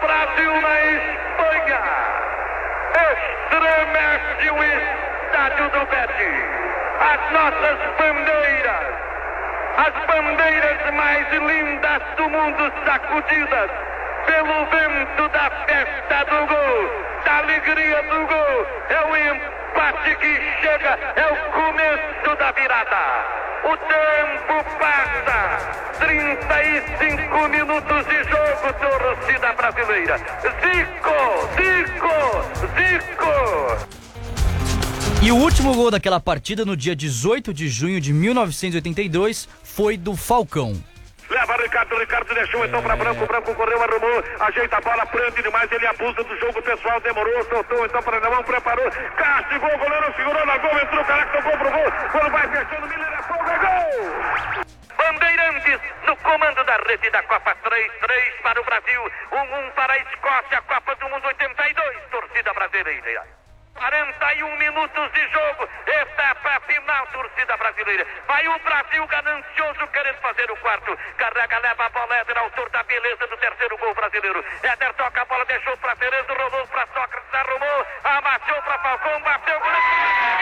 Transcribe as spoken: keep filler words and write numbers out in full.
Brasil na Espanha. Estremece o estádio do Betis. As nossas bandeiras, as bandeiras mais lindas do mundo sacudidas pelo vento da festa do gol, da alegria do gol. É o empate que chega, é o começo da virada. O tempo passa, trinta e cinco minutos de jogo, torcida brasileira. Zico, Zico, Zico. E o último gol daquela partida, no dia dezoito de junho de mil novecentos e oitenta e dois, foi do Falcão. Leva Ricardo, Ricardo deixou então para Branco, Branco correu, arrumou, ajeita a bola, prende demais, ele abusa do jogo pessoal, demorou, soltou então para Neymar, preparou, castigou, o goleiro segurou na gol, entrou, caraca, tocou pro gol, quando vai fechando, Miller é fogo, é gol! Bandeirantes no comando da rede da Copa, três três para o Brasil, um um para a Escócia, Copa do Mundo oitenta e dois, torcida brasileira. quarenta e um minutos de jogo, etapa final, torcida brasileira. Vai o Brasil ganancioso querendo fazer o quarto. Carrega, leva a bola, Éder, autor da beleza do terceiro gol brasileiro. Éder toca a bola, deixou para Cerezo, rolou para Sócrates, arrumou, amassou para Falcão, bateu, gol.